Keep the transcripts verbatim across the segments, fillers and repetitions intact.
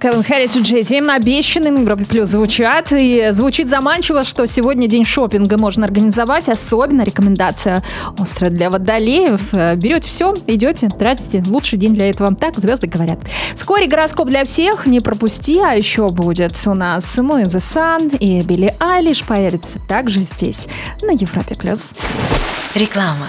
Кэлвин Харрис и Джей-Зи обещаны на Европе Плюс звучат. И звучит заманчиво, что сегодня день шопинга можно организовать. Особенно рекомендация острая для водолеев. Берете все, идете, тратите. Лучший день для этого. Так звезды говорят. Вскоре гороскоп для всех. Не пропусти. А еще будет у нас Moon the Sun и Билли Айлиш появится также здесь, на Европе Плюс. Реклама.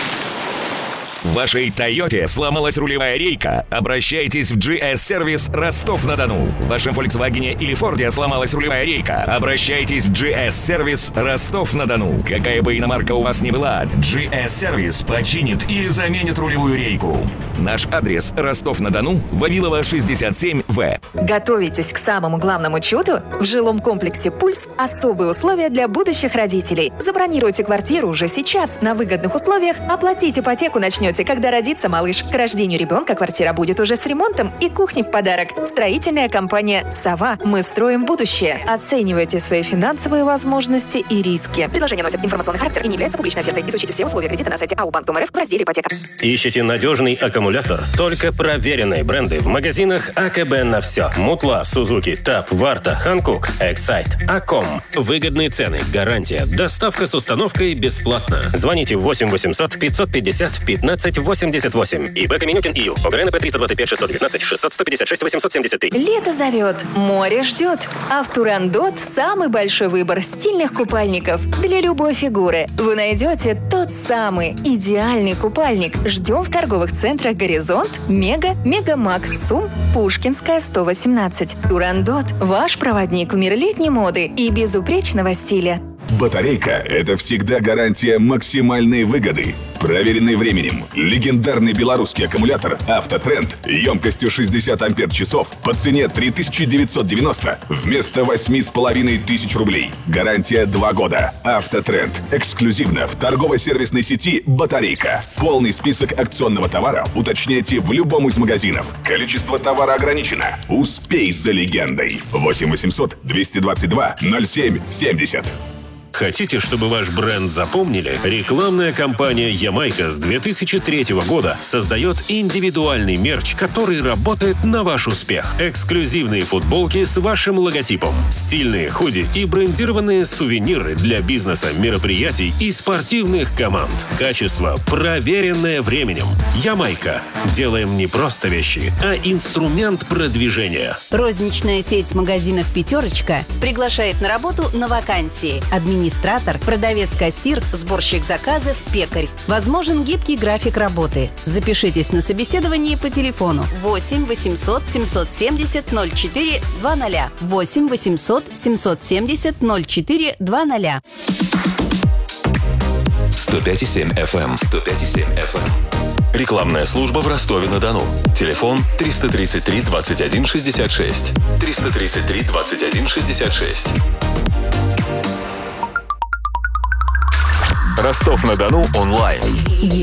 В вашей Тойоте сломалась рулевая рейка? Обращайтесь в джи эс-сервис Ростов-на-Дону. В вашем Volkswagen или Форде сломалась рулевая рейка? Обращайтесь в джи эс-сервис Ростов-на-Дону. Какая бы иномарка у вас ни была, джи эс-сервис починит или заменит рулевую рейку. Наш адрес: Ростов-на-Дону, Вавилова, шестьдесят семь вэ. Готовитесь к самому главному чуду? В жилом комплексе «Пульс» особые условия для будущих родителей. Забронируйте квартиру уже сейчас на выгодных условиях, оплатить ипотеку начнете, когда родится малыш. К рождению ребенка квартира будет уже с ремонтом и кухней в подарок. Строительная компания «Сова». Мы строим будущее. Оценивайте свои финансовые возможности и риски. Предложение носит информационный характер и не является публичной офертой. Изучите все условия кредита на сайте эй о банк точка эр эф в разделе «Ипотека». Ищите надежный аккумулятор? Только проверенные бренды в магазинах АКБ на все. Мутла, Сузуки, Тап, Варта, Ханкук, Эксайт, Аком. Выгодные цены, гарантия, доставка с установкой бесплатно. Звоните восемь восемьсот пятьсот пятьдесят пятнадцать восемьдесят восемь. ИП Каменюкин ИЮ. ОГРНП триста двадцать пять шестьсот девятнадцать шестьсот сто пятьдесят шесть восемьсот семьдесят три. Лето зовет, море ждет. А в Турандот самый большой выбор стильных купальников для любой фигуры. Вы найдете тот самый идеальный купальник. Ждем в торговых центрах «Горизонт», «Мега», «Мегамаг», ЦУМ, Пушкинская, сто восемнадцать. Турандот – ваш проводник в мир летней моды и безупречного стиля. Батарейка – это всегда гарантия максимальной выгоды. Проверенный временем. Легендарный белорусский аккумулятор «Автотренд» емкостью шестьдесят ампер-часов по цене три тысячи девятьсот девяносто вместо восемь с половиной тысяч рублей. Гарантия два года. «Автотренд» эксклюзивно в торгово-сервисной сети «Батарейка». Полный список акционного товара уточняйте в любом из магазинов. Количество товара ограничено. Успей за легендой. восемь восемьсот двести двадцать два ноль семь семьдесят. Хотите, чтобы ваш бренд запомнили? Рекламная кампания «Ямайка» с две тысячи третьего года создает индивидуальный мерч, который работает на ваш успех. Эксклюзивные футболки с вашим логотипом, стильные худи и брендированные сувениры для бизнеса, мероприятий и спортивных команд. Качество, проверенное временем. «Ямайка». Делаем не просто вещи, а инструмент продвижения. Розничная сеть магазинов «Пятерочка» приглашает на работу на вакансии. Администратор, продавец-кассир, сборщик заказов, пекарь. Возможен гибкий график работы. Запишитесь на собеседование по телефону восемь восемьсот семьсот семьдесят ноль четыре двадцать. восемь восемьсот семьсот семьдесят ноль четыре двадцать. сто пять и семь эф эм. сто пять и семь эф эм. Рекламная служба в Ростове-на-Дону. Телефон триста тридцать три двадцать один шестьдесят шесть. триста тридцать три двадцать один шестьдесят шесть. Ростов-на-Дону онлайн.